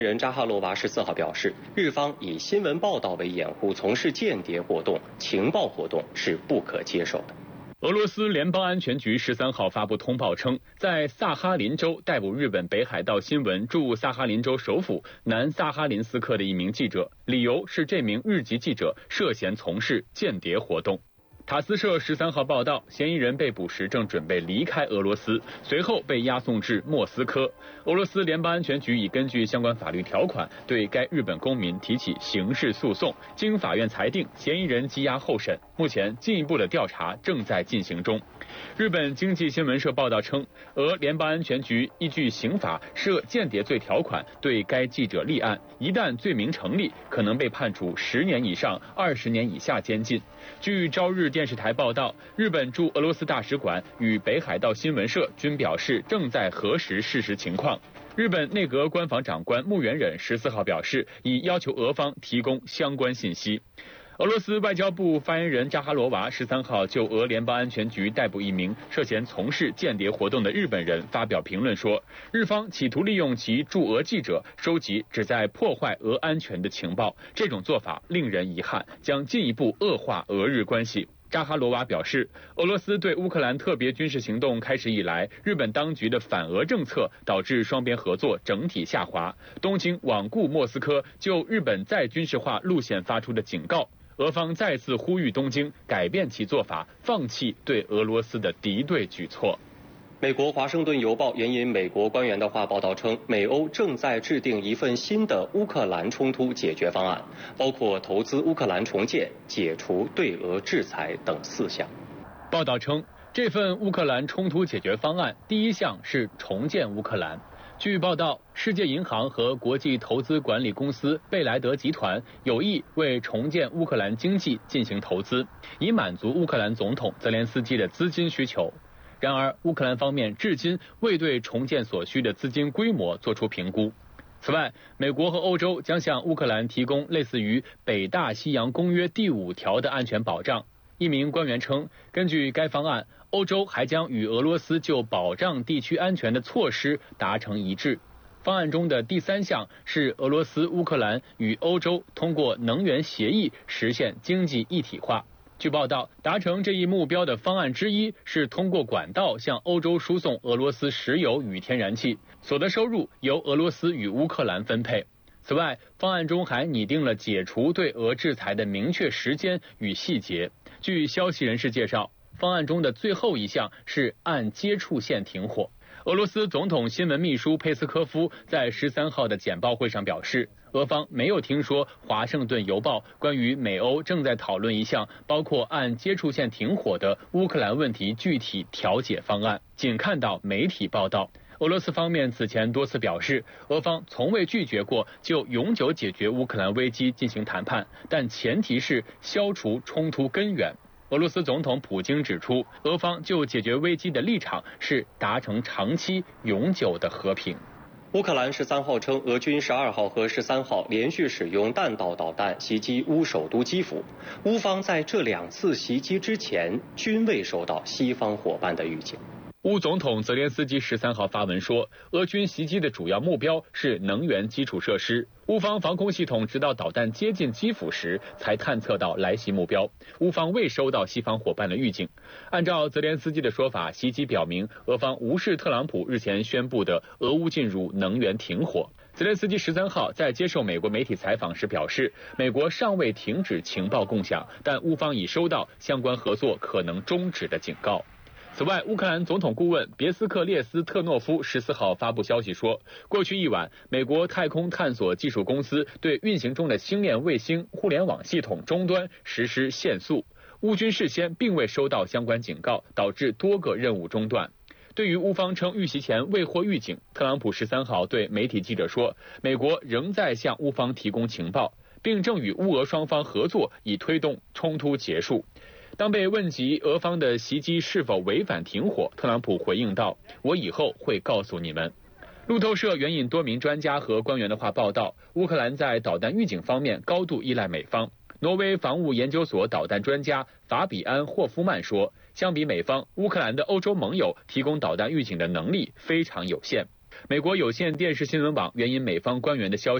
人扎哈罗娃14号表示，日方以新闻报道为掩护从事间谍活动、情报活动是不可接受的。 俄罗斯联邦安全局13号发布通报称，在萨哈林州逮捕日本北海道新闻驻萨哈林州首府南萨哈林斯克的一名记者，理由是这名日籍记者涉嫌从事间谍活动。塔斯社13号报道，嫌疑人被捕时正准备离开俄罗斯，随后被押送至莫斯科。俄罗斯联邦安全局已根据相关法律条款对该日本公民提起刑事诉讼，经法院裁定，嫌疑人羁押候审。目前进一步的调查正在进行中。日本经济新闻社报道称，俄联邦安全局依据刑法涉间谍罪条款对该记者立案，一旦罪名成立，可能被判处10年以上20年以下监禁。据朝日电视台报道，日本驻俄罗斯大使馆与北海道新闻社均表示正在核实事实情况。日本内阁官房长官木原忍14号表示，已要求俄方提供相关信息。俄罗斯外交部发言人扎哈罗娃13号就俄联邦安全局逮捕一名涉嫌从事间谍活动的日本人发表评论说，日方企图利用其驻俄记者收集旨在破坏俄安全的情报，这种做法令人遗憾，将进一步恶化俄日关系。扎哈罗娃表示，俄罗斯对乌克兰特别军事行动开始以来，日本当局的反俄政策导致双边合作整体下滑。东京罔顾莫斯科就日本再军事化路线发出的警告，俄方再次呼吁东京改变其做法，放弃对俄罗斯的敌对举措。 美国《华盛顿邮报》援引美国官员的话报道称，美欧正在制定一份新的乌克兰冲突解决方案，包括投资乌克兰重建、解除对俄制裁等4项。 报道称，这份乌克兰冲突解决方案第一项是重建乌克兰。据报道，世界银行和国际投资管理公司贝莱德集团有意为重建乌克兰经济进行投资，以满足乌克兰总统泽连斯基的资金需求。然而，乌克兰方面至今未对重建所需的资金规模作出评估。此外，美国和欧洲将向乌克兰提供类似于北大西洋公约第5条的安全保障。一名官员称，根据该方案，欧洲还将与俄罗斯就保障地区安全的措施达成一致。方案中的第3项是俄罗斯、乌克兰与欧洲通过能源协议实现经济一体化。据报道，达成这一目标的方案之一是通过管道向欧洲输送俄罗斯石油与天然气，所得收入由俄罗斯与乌克兰分配。此外，方案中还拟定了解除对俄制裁的明确时间与细节。据消息人士介绍，方案中的最后一项是按接触线停火。俄罗斯总统新闻秘书佩斯科夫在13号的简报会上表示，俄方没有听说《华盛顿邮报》关于美欧正在讨论一项包括按接触线停火的乌克兰问题具体调解方案，仅看到媒体报道。俄罗斯方面此前多次表示，俄方从未拒绝过就永久解决乌克兰危机进行谈判，但前提是消除冲突根源。俄罗斯总统普京指出，俄方就解决危机的立场是达成长期永久的和平。 乌克兰13号称，俄军12号和13号连续使用弹道导弹袭击乌首都基辅。乌方在这2次袭击之前均未收到西方伙伴的预警。 乌总统泽连斯基13号发文说，俄军袭击的主要目标是能源基础设施。乌方防空系统直到导弹接近基辅时才探测到来袭目标，乌方未收到西方伙伴的预警。按照泽连斯基的说法，袭击表明俄方无视特朗普日前宣布的俄乌进入能源停火。泽连斯基13号在接受美国媒体采访时表示，美国尚未停止情报共享，但乌方已收到相关合作可能终止的警告。此外，乌克兰总统顾问别斯克列斯特诺夫14号发布消息说，过去一晚，美国太空探索技术公司对运行中的星链卫星互联网系统终端实施限速。乌军事先并未收到相关警告，导致多个任务中断。对于乌方称遇袭前未获预警，特朗普13号对媒体记者说，美国仍在向乌方提供情报，并正与乌俄双方合作以推动冲突结束。当被问及俄方的袭击是否违反停火，特朗普回应道，我以后会告诉你们。路透社援引多名专家和官员的话报道，乌克兰在导弹预警方面高度依赖美方。挪威防务研究所导弹专家法比安·霍夫曼说，相比美方，乌克兰的欧洲盟友提供导弹预警的能力非常有限。 美国有线电视新闻网援引美方官员的消息。